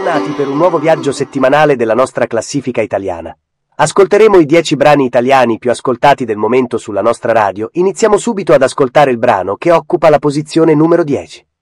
Bentornati per un nuovo viaggio settimanale della nostra classifica italiana. Ascolteremo i 10 brani italiani più ascoltati del momento sulla nostra radio. Iniziamo subito ad ascoltare il brano che occupa la posizione numero 10.